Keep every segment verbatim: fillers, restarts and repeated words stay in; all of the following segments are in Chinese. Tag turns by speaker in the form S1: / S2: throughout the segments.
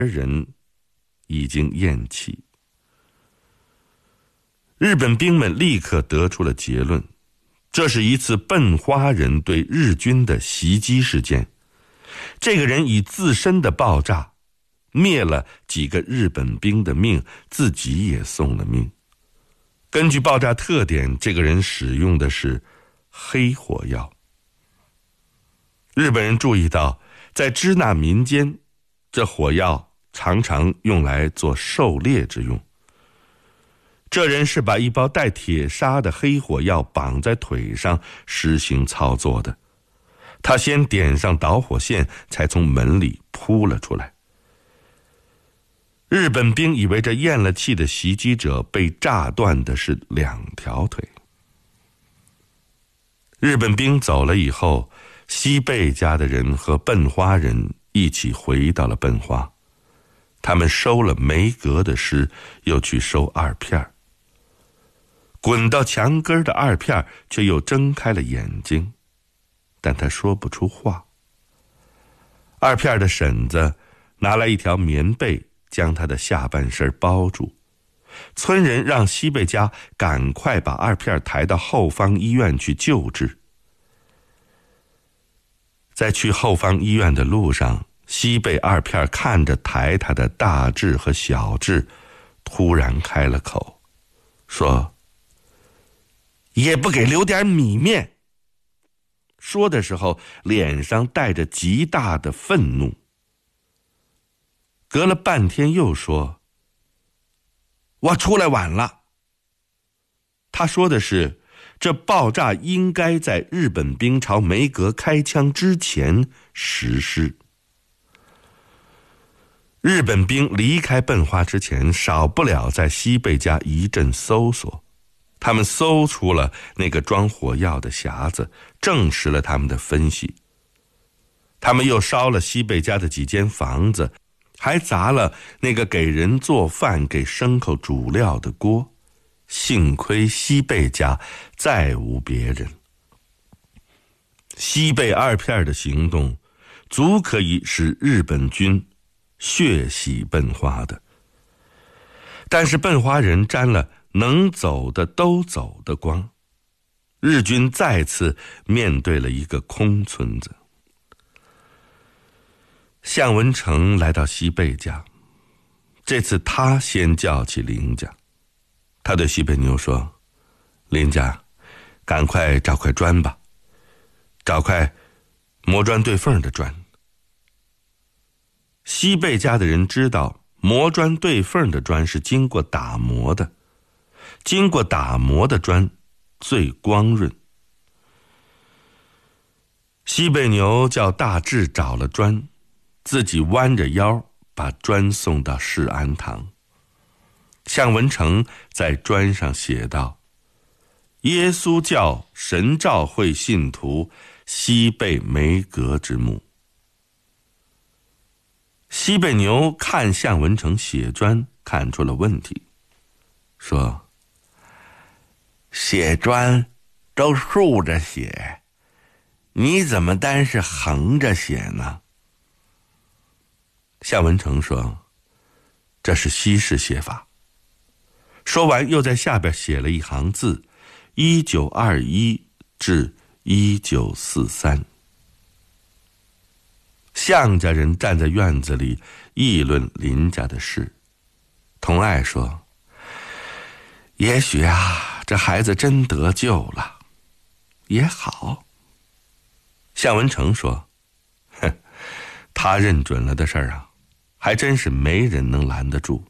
S1: 人已经咽气。日本兵们立刻得出了结论，这是一次笨花人对日军的袭击事件。这个人以自身的爆炸灭了几个日本兵的命，自己也送了命。根据爆炸特点，这个人使用的是黑火药。日本人注意到，在支那民间，这火药常常用来做狩猎之用。这人是把一包带铁砂的黑火药绑在腿上实行操作的。他先点上导火线，才从门里扑了出来。日本兵以为这咽了气的袭击者被炸断的是两条腿。日本兵走了以后，西贝家的人和笨花人一起回到了笨花。他们收了梅格的尸，又去收二片。滚到墙根的二片却又睁开了眼睛，但他说不出话。二片的婶子拿来一条棉被，将他的下半身包住。村人让西贝家赶快把二片抬到后方医院去救治。在去后方医院的路上，西贝二片看着抬他的大志和小志，突然开了口，说：“也不给留点米面。”说的时候，脸上带着极大的愤怒。隔了半天又说：“我出来晚了。”他说的是，这爆炸应该在日本兵朝梅格开枪之前实施。日本兵离开笨花之前，少不了在西贝家一阵搜索。他们搜出了那个装火药的匣子，证实了他们的分析。他们又烧了西贝家的几间房子，还砸了那个给人做饭给牲口煮料的锅。幸亏西贝家再无别人。西贝二片的行动足可以使日本军血洗笨花的，但是笨花人沾了能走的都走的光，日军再次面对了一个空村子。向文成来到西贝家，这次他先叫起林家。他对西贝牛说：“林家，赶快找块砖吧，找块磨砖对缝的砖。”西贝家的人知道磨砖对缝的砖是经过打磨的，经过打磨的砖最光润。西贝牛叫大志找了砖，自己弯着腰把砖送到世安堂。向文成在砖上写道：“耶稣教神召会信徒西贝梅格之墓。”西贝牛看向文成写砖，看出了问题，说：“写砖都竖着写，你怎么单是横着写呢？”向文成说：“这是西式写法。”说完又在下边写了一行字：一九二一至一九四三。向家人站在院子里议论林家的事。童爱说：“也许啊，这孩子真得救了，也好。”向文成说：“哼，他认准了的事儿啊，还真是没人能拦得住。”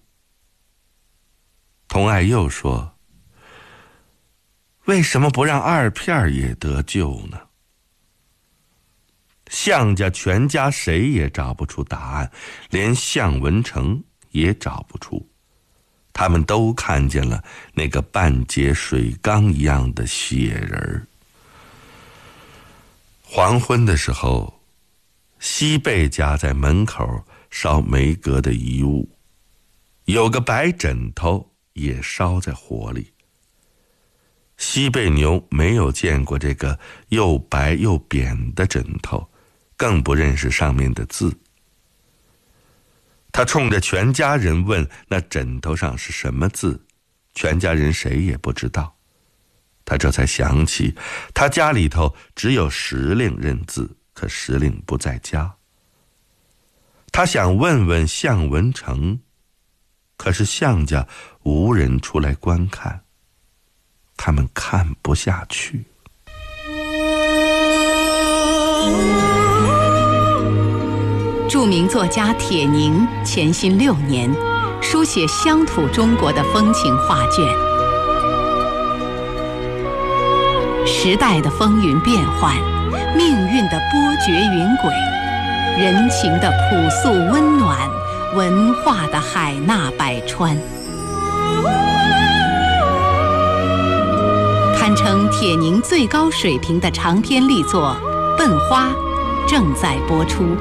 S1: 童爱又说：“为什么不让二片也得救呢？”向家全家谁也找不出答案，连向文成也找不出。他们都看见了那个半截水缸一样的血人。黄昏的时候，西贝家在门口烧梅格的遗物，有个白枕头也烧在火里。西贝牛没有见过这个又白又扁的枕头，更不认识上面的字。 他冲着全家人问那枕头上是什么字，全家人谁也不知道。他这才想起他家里头只有石令认字，可石令不在家。他想问问向文成，可是向家无人出来观看，他们看不下去。
S2: 著名作家铁凝潜心六年，书写乡土中国的风情画卷。时代的风云变幻，命运的波谲云诡，人情的朴素温暖，文化的海纳百川，堪称铁凝最高水平的长篇力作《笨花》正在播出。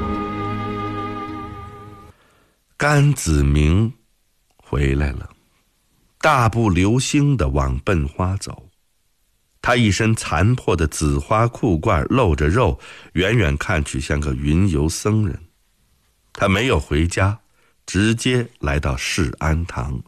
S1: 甘子明回来了，大步流星地往笨花走。他一身残破的紫花裤褂，露着肉，远远看去像个云游僧人。他没有回家，直接来到世安堂。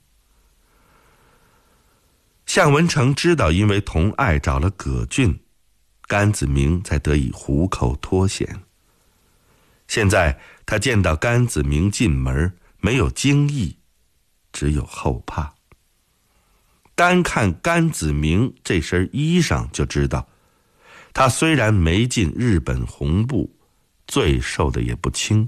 S1: 向文成知道因为童爱找了葛俊，甘子明才得以虎口脱险。现在他见到甘子明进门，没有惊异，只有后怕。单看甘子明这身衣裳就知道，他虽然没进日本红部，罪受的也不轻。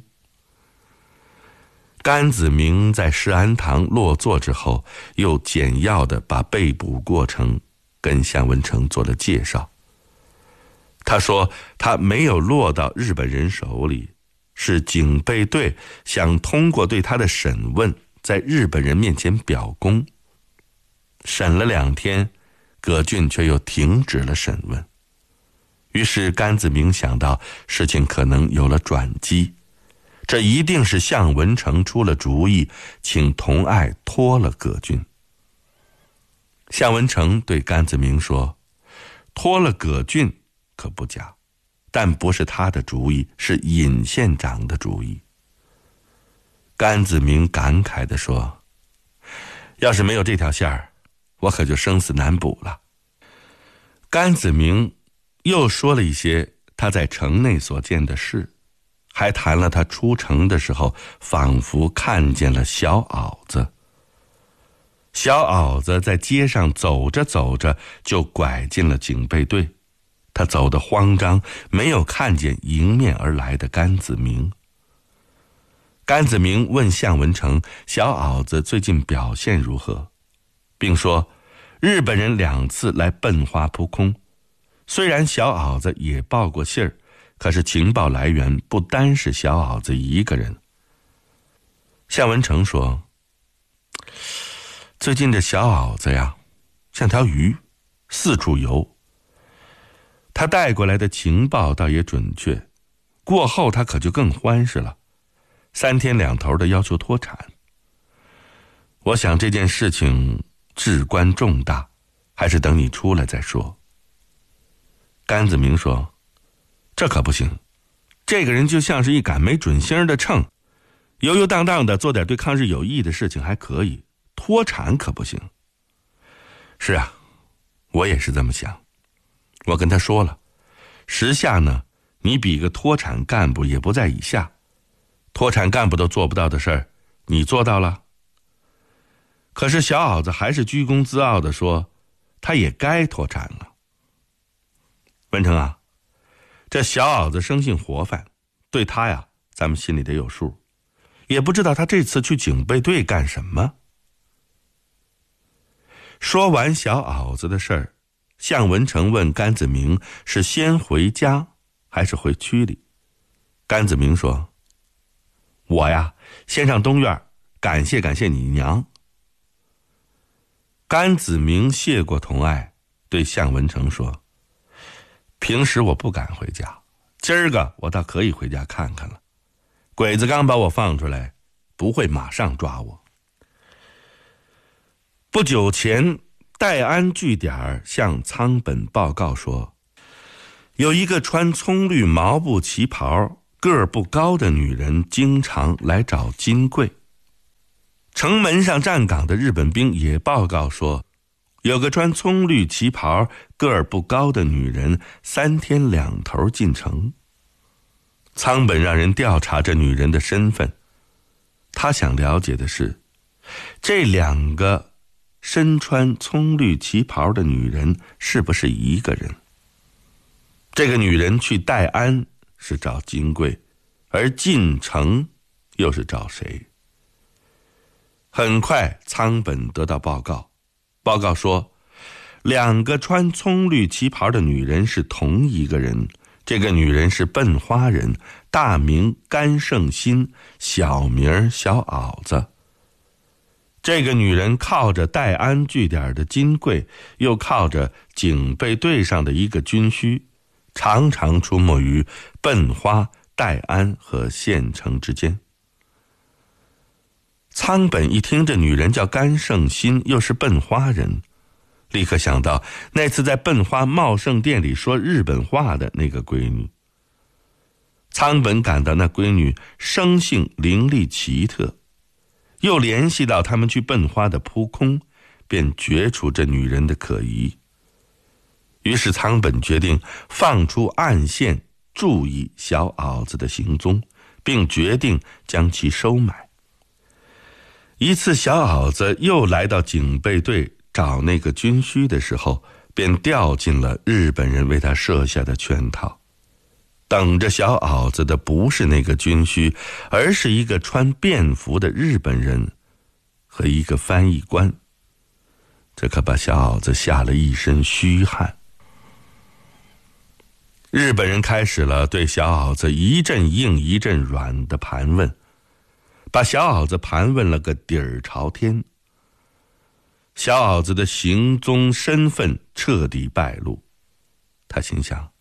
S1: 甘子明在世安堂落座之后，又简要地把被捕过程跟向文成做了介绍。他说他没有落到日本人手里，是警备队想通过对他的审问，在日本人面前表功。审了两天，葛俊却又停止了审问。于是甘子明想到事情可能有了转机，这一定是向文成出了主意，请童爱脱了葛俊。向文成对甘子明说，脱了葛俊可不假，但不是他的主意，是尹县长的主意。甘子明感慨地说，要是没有这条线儿，我可就生死难卜了。甘子明又说了一些他在城内所见的事，还谈了他出城的时候仿佛看见了小袄子。小袄子在街上走着走着就拐进了警备队，他走得慌张，没有看见迎面而来的甘子明。甘子明问向文成小袄子最近表现如何，并说日本人两次来笨花扑空，虽然小袄子也报过信儿，可是情报来源不单是小袄子一个人。向文成说，最近这小袄子呀，像条鱼，四处游。他带过来的情报倒也准确，过后他可就更欢实了，三天两头的要求脱产。我想这件事情至关重大，还是等你出来再说。甘子明说，这可不行，这个人就像是一杆没准星的秤，游游荡荡的做点对抗日有益的事情还可以，脱产可不行。是啊，我也是这么想。我跟他说了，时下呢，你比个脱产干部也不在以下，脱产干部都做不到的事儿，你做到了。可是小袄子还是居功自傲地说，他也该脱产了。文成啊，这小袄子生性活泛，对他呀，咱们心里得有数，也不知道他这次去警备队干什么。说完小袄子的事儿，向文成问甘子明是先回家还是回区里。甘子明说，我呀，先上东院感谢感谢你娘。甘子明谢过童爱，对向文成说，平时我不敢回家，今儿个我倒可以回家看看了。鬼子刚把我放出来，不会马上抓我。不久前，戴安据点向仓本报告说，有一个穿葱绿毛布旗袍、个儿不高的女人经常来找金贵， 城门上站岗的日本兵也报告说，有个穿葱绿旗袍、个儿不高的女人三天两头进城。仓本让人调查这女人的身份，他想了解的是，这两个身穿葱绿旗袍的女人是不是一个人？这个女人去戴安是找金贵，而进城又是找谁？很快仓本得到报告，报告说两个穿葱绿旗袍的女人是同一个人，这个女人是笨花人，大名甘胜新，小名小袄子。这个女人靠着戴安据点的金贵，又靠着警备队上的一个军需，常常出没于笨花、戴安和县城之间。仓本一听这女人叫甘胜新，又是笨花人，立刻想到那次在笨花茂盛店里说日本话的那个闺女。仓本感到那闺女生性伶俐奇特，又联系到他们去笨花的扑空，便觉出这女人的可疑。于是仓本决定放出暗线，注意小袄子的行踪，并决定将其收买。一次小袄子又来到警备队找那个军需的时候，便掉进了日本人为他设下的圈套。等着小袄子的不是那个军需，而是一个穿便服的日本人和一个翻译官。这可把小袄子吓了一身虚汗。日本人开始了对小袄子一阵硬一阵软的盘问，把小袄子盘问了个底儿朝天。小袄子的行踪身份彻底败露，他心想，